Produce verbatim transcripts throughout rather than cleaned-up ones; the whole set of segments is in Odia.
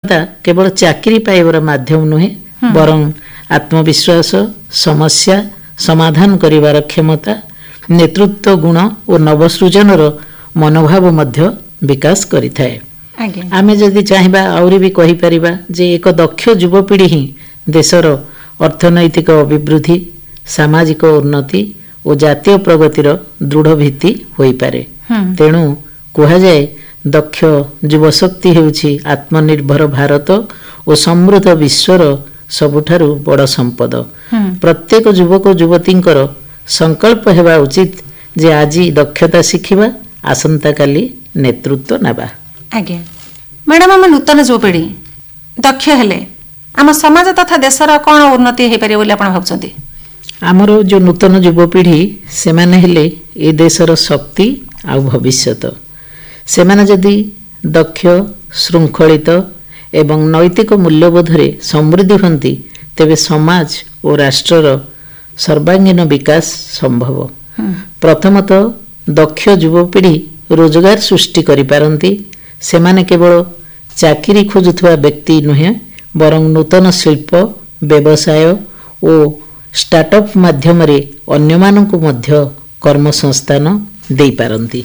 ଦକ୍ଷତା କେବଳ ଚାକିରି ପାଇବାର ମାଧ୍ୟମ ନୁହେଁ, ବରଂ ଆତ୍ମବିଶ୍ୱାସ, ସମସ୍ୟା ସମାଧାନ କରିବାର କ୍ଷମତା, ନେତୃତ୍ୱ ଗୁଣ ଓ ନବସୃଜନର ମନୋଭାବ ମଧ୍ୟ ବିକାଶ କରିଥାଏ। ଆମେ ଯଦି ଚାହିଁବା ଆହୁରି ବି କହିପାରିବା ଯେ ଏକ ଦକ୍ଷ ଯୁବପିଢ଼ି ହିଁ ଦେଶର ଅର୍ଥନୈତିକ ଅଭିବୃଦ୍ଧି, ସାମାଜିକ ଉନ୍ନତି ଓ ଜାତୀୟ ପ୍ରଗତିର ଦୃଢ଼ ଭିତ୍ତି ହୋଇପାରେ। ତେଣୁ କୁହାଯାଏ ଦକ୍ଷ ଯୁବଶକ୍ତି ହେଉଛି ଆତ୍ମନିର୍ଭର ଭାରତ ଓ ସମୃଦ୍ଧ ବିଶ୍ୱର ସବୁଠାରୁ ବଡ଼ ସମ୍ପଦ। ପ୍ରତ୍ୟେକ ଯୁବକ ଯୁବତୀଙ୍କର ସଂକଳ୍ପ ହେବା ଉଚିତ ଯେ ଆଜି ଦକ୍ଷତା ଶିଖିବା, ଆସନ୍ତାକାଲି ନେତୃତ୍ୱ ନେବା। ଆଜ୍ଞା ମ୍ୟାଡ଼ାମ, ଆମ ନୂତନ ଯୁବପିଢ଼ି ଦକ୍ଷ ହେଲେ ଆମ ସମାଜ ତଥା ଦେଶର କ'ଣ ଉନ୍ନତି ହେଇପାରିବ ବୋଲି ଆପଣ ଭାବୁଛନ୍ତି? ଆମର ଯେଉଁ ନୂତନ ଯୁବପିଢ଼ି ସେମାନେ ହେଲେ ଏ ଦେଶର ଶକ୍ତି ଆଉ ଭବିଷ୍ୟତ। ସେମାନେ ଯଦି ଦକ୍ଷ, ଶୃଙ୍ଖଳିତ ଏବଂ ନୈତିକ ମୂଲ୍ୟବୋଧରେ ସମୃଦ୍ଧି ହୁଅନ୍ତି, ତେବେ ସମାଜ ଓ ରାଷ୍ଟ୍ରର ସର୍ବାଙ୍ଗୀନ ବିକାଶ ସମ୍ଭବ। ପ୍ରଥମତଃ ଦକ୍ଷ ଯୁବପିଢ଼ି ରୋଜଗାର ସୃଷ୍ଟି କରିପାରନ୍ତି। ସେମାନେ କେବଳ ଚାକିରି ଖୋଜୁଥିବା ବ୍ୟକ୍ତି ନୁହେଁ, ବରଂ ନୂତନ ଶିଳ୍ପ, ବ୍ୟବସାୟ ଓ ଷ୍ଟାର୍ଟଅପ୍ ମାଧ୍ୟମରେ ଅନ୍ୟମାନଙ୍କୁ ମଧ୍ୟ କର୍ମସଂସ୍ଥାନ ଦେଇପାରନ୍ତି।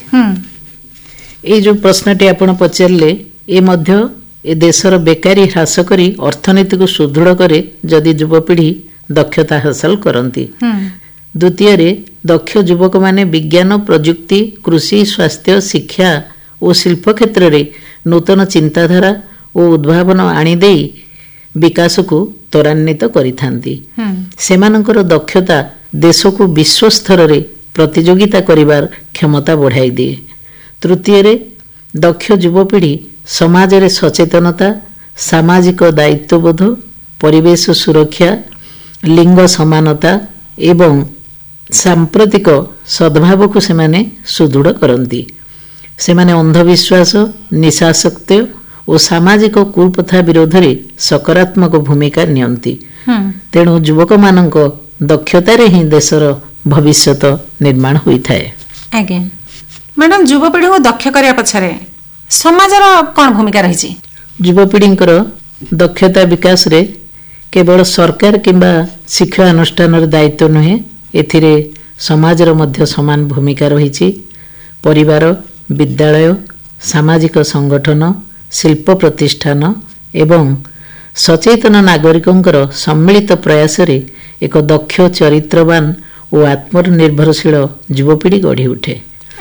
ଏଇ ଯେଉଁ ପ୍ରଶ୍ନଟି ଆପଣ ପଚାରିଲେ, ଏ ମଧ୍ୟ ଏ ଦେଶର ବେକାରୀ ହ୍ରାସ କରି ଅର୍ଥନୀତିକୁ ସୁଦୃଢ଼ କରେ ଯଦି ଯୁବପିଢ଼ି ଦକ୍ଷତା ହାସଲ କରନ୍ତି। ଦ୍ୱିତୀୟରେ ଦକ୍ଷ ଯୁବକମାନେ ବିଜ୍ଞାନ, ପ୍ରଯୁକ୍ତି, କୃଷି, ସ୍ୱାସ୍ଥ୍ୟ, ଶିକ୍ଷା ଓ ଶିଳ୍ପ କ୍ଷେତ୍ରରେ ନୂତନ ଚିନ୍ତାଧାରା ଓ ଉଦ୍ଭାବନ ଆଣିଦେଇ ବିକାଶକୁ ତ୍ୱରାନ୍ୱିତ କରିଥାନ୍ତି। ସେମାନଙ୍କର ଦକ୍ଷତା ଦେଶକୁ ବିଶ୍ୱସ୍ତରରେ ପ୍ରତିଯୋଗିତା କରିବାର କ୍ଷମତା ବଢ଼ାଇ ଦିଏ। ତୃତୀୟରେ ଦକ୍ଷ ଯୁବପିଢ଼ି ସମାଜରେ ସଚେତନତା, ସାମାଜିକ ଦାୟିତ୍ୱବୋଧ, ପରିବେଶ ସୁରକ୍ଷା, ଲିଙ୍ଗ ସମାନତା ଏବଂ ସାମ୍ପ୍ରତିକ ସଦ୍ଭାବକୁ ସେମାନେ ସୁଦୃଢ଼ କରନ୍ତି। ସେମାନେ ଅନ୍ଧବିଶ୍ୱାସ, ନିଶାସକ୍ତ ଓ ସାମାଜିକ କୁପ୍ରଥା ବିରୋଧରେ ସକାରାତ୍ମକ ଭୂମିକା ନିଅନ୍ତି। ତେଣୁ ଯୁବକମାନଙ୍କ ଦକ୍ଷତାରେ ହିଁ ଦେଶର ଭବିଷ୍ୟତ ନିର୍ମାଣ ହୋଇଥାଏ। ଆଜ୍ଞା ମ୍ୟାଡ଼ାମ, ଯୁବପିଢ଼ିକୁ ଦକ୍ଷ କରିବା ପଛରେ ସମାଜର କ'ଣ ଭୂମିକା ରହିଛି? ଯୁବପିଢ଼ିଙ୍କର ଦକ୍ଷତା ବିକାଶରେ କେବଳ ସରକାର କିମ୍ବା ଶିକ୍ଷାନୁଷ୍ଠାନର ଦାୟିତ୍ୱ ନୁହେଁ, ଏଥିରେ ସମାଜର ମଧ୍ୟ ସମାନ ଭୂମିକା ରହିଛି। ପରିବାର, ବିଦ୍ୟାଳୟ, ସାମାଜିକ ସଂଗଠନ, ଶିଳ୍ପ ପ୍ରତିଷ୍ଠାନ ଏବଂ ସଚେତନ ନାଗରିକଙ୍କର ସମ୍ମିଳିତ ପ୍ରୟାସରେ ଏକ ଦକ୍ଷ, ଚରିତ୍ରବାନ ଓ ଆତ୍ମନିର୍ଭରଶୀଳ ଯୁବପିଢ଼ି ଗଢ଼ି ଉଠେ।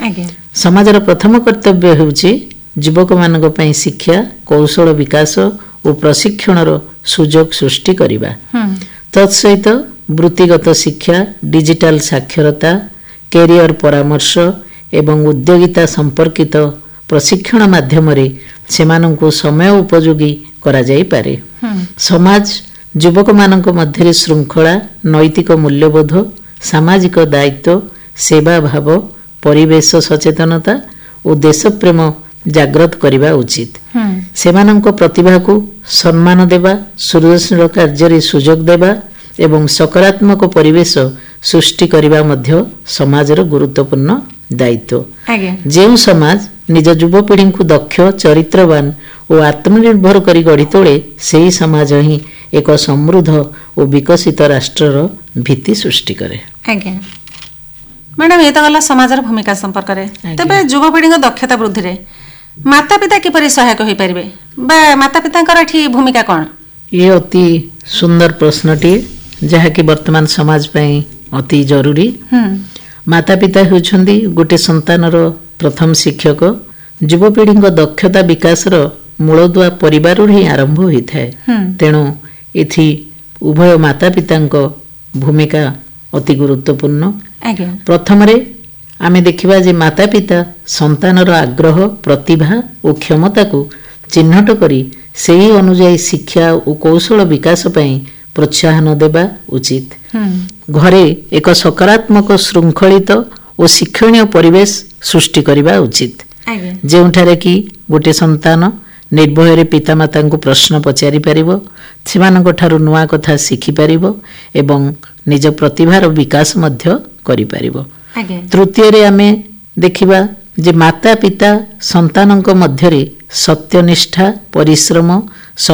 ସମାଜର ପ୍ରଥମ କର୍ତ୍ତବ୍ୟ ହେଉଛି ଯୁବକମାନଙ୍କ ପାଇଁ ଶିକ୍ଷା, କୌଶଳ ବିକାଶ ଓ ପ୍ରଶିକ୍ଷଣର ସୁଯୋଗ ସୃଷ୍ଟି କରିବା। ତତ୍ସହିତ ବୃତ୍ତିଗତ ଶିକ୍ଷା, ଡିଜିଟାଲ ସାକ୍ଷରତା, କ୍ୟାରିୟର ପରାମର୍ଶ ଏବଂ ଉଦ୍ୟୋଗିତା ସମ୍ପର୍କିତ ପ୍ରଶିକ୍ଷଣ ମାଧ୍ୟମରେ ସେମାନଙ୍କୁ ସମୟ ଉପଯୋଗୀ କରାଯାଇପାରେ। ସମାଜ ଯୁବକମାନଙ୍କ ମଧ୍ୟରେ ଶୃଙ୍ଖଳା, ନୈତିକ ମୂଲ୍ୟବୋଧ, ସାମାଜିକ ଦାୟିତ୍ୱ, ସେବା ଭାବ, ପରିବେଶ ସଚେତନତା ଓ ଦେଶପ୍ରେମ ଜାଗ୍ରତ କରିବା ଉଚିତ। ସେମାନଙ୍କ ପ୍ରତିଭାକୁ ସମ୍ମାନ ଦେବା, ସୃଜନଶୀଳ କାର୍ଯ୍ୟରେ ସୁଯୋଗ ଦେବା ଏବଂ ସକାରାତ୍ମକ ପରିବେଶ ସୃଷ୍ଟି କରିବା ମଧ୍ୟ ସମାଜର ଗୁରୁତ୍ୱପୂର୍ଣ୍ଣ ଦାୟିତ୍ୱ। ଯେଉଁ ସମାଜ ନିଜ ଯୁବପିଢ଼ିଙ୍କୁ ଦକ୍ଷ, ଚରିତ୍ରବାନ ଓ ଆତ୍ମନିର୍ଭର କରି ଗଢ଼ି ତୋଳେ, ସେହି ସମାଜ ହିଁ ଏକ ସମୃଦ୍ଧ ଓ ବିକଶିତ ରାଷ୍ଟ୍ରର ଭିତ୍ତି ସୃଷ୍ଟି କରେ। ଆଜ୍ଞା ମ୍ୟାଡ଼ାମ, ଏ ତ ଗଲା ସମାଜର ଭୂମିକା ସମ୍ପର୍କରେ। ତେବେ ଯୁବପିଢ଼ିଙ୍କ ଦକ୍ଷତା ବୃଦ୍ଧିରେ ମାତା ପିତା କିପରି ସହାୟକ ହୋଇପାରିବେ ବା ମାତା ପିତାଙ୍କର ଏଠି ଭୂମିକା କ'ଣ? ଇଏ ଅତି ସୁନ୍ଦର ପ୍ରଶ୍ନଟିଏ, ଯାହାକି ବର୍ତ୍ତମାନ ସମାଜ ପାଇଁ ଅତି ଜରୁରୀ। ମାତା ପିତା ହେଉଛନ୍ତି ଗୋଟେ ସନ୍ତାନର ପ୍ରଥମ ଶିକ୍ଷକ। ଯୁବପିଢ଼ିଙ୍କ ଦକ୍ଷତା ବିକାଶର ମୂଳଦୁଆ ପରିବାରରୁ ହିଁ ଆରମ୍ଭ ହୋଇଥାଏ। ତେଣୁ ଏଠି ଉଭୟ ମାତା ପିତାଙ୍କ ଭୂମିକା ଅତି ଗୁରୁତ୍ୱପୂର୍ଣ୍ଣ। ପ୍ରଥମରେ ଆମେ ଦେଖିବା ଯେ ମାତା ପିତା ସନ୍ତାନର ଆଗ୍ରହ, ପ୍ରତିଭା ଓ କ୍ଷମତାକୁ ଚିହ୍ନଟ କରି ସେହି ଅନୁଯାୟୀ ଶିକ୍ଷା ଓ କୌଶଳ ବିକାଶ ପାଇଁ ପ୍ରୋତ୍ସାହନ ଦେବା ଉଚିତ। ଘରେ ଏକ ସକାରାତ୍ମକ, ଶୃଙ୍ଖଳିତ ଓ ଶିକ୍ଷଣୀୟ ପରିବେଶ ସୃଷ୍ଟି କରିବା ଉଚିତ, ଯେଉଁଠାରେ କି ଗୋଟେ ସନ୍ତାନ ନିର୍ଭୟରେ ପିତାମାତାଙ୍କୁ ପ୍ରଶ୍ନ ପଚାରି ପାରିବ, ସେମାନଙ୍କ ଠାରୁ ନୂଆ କଥା ଶିଖିପାରିବ ଏବଂ ନିଜ ପ୍ରତିଭାର ବିକାଶ ମଧ୍ୟ କରିପାରିବ। ତୃତୀୟରେ ଆମେ ଦେଖିବା ଯେ ମାତା ପିତା ସନ୍ତାନଙ୍କ ମଧ୍ୟରେ ସତ୍ୟନିଷ୍ଠା, ପରିଶ୍ରମ